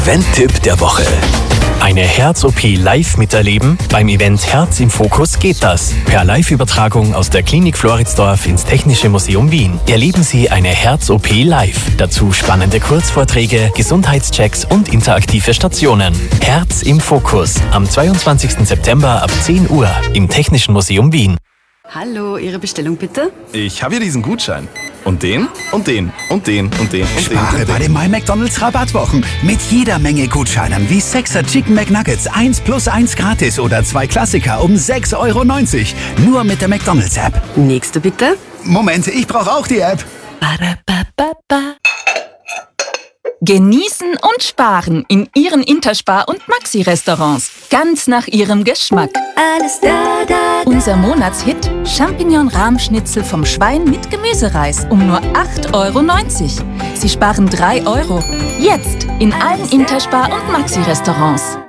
Event-Tipp der Woche. Eine Herz-OP live miterleben? Beim Event Herz im Fokus geht das. Per Live-Übertragung aus der Klinik Floridsdorf ins Technische Museum Wien erleben Sie eine Herz-OP live. Dazu spannende Kurzvorträge, Gesundheitschecks und interaktive Stationen. Herz im Fokus am 22. September ab 10 Uhr im Technischen Museum Wien. Hallo, Ihre Bestellung bitte? Ich habe hier diesen Gutschein. Und den, und den, und den, und den, und den. Spare bei den My McDonald's Rabattwochen. Mit jeder Menge Gutscheinen wie 6er Chicken McNuggets 1 plus 1 gratis oder 2 Klassiker um 6,90 Euro. Nur mit der McDonald's App. Nächste bitte? Moment, ich brauche auch die App. Genießen und sparen in Ihren Interspar- und Maxi-Restaurants. Ganz nach Ihrem Geschmack. Alles da, da, da. Unser Monatshit Champignon-Rahmschnitzel vom Schwein mit Gemüsereis um nur 8,90 Euro. Sie sparen 3 Euro. Jetzt in allen Interspar- und Maxi-Restaurants.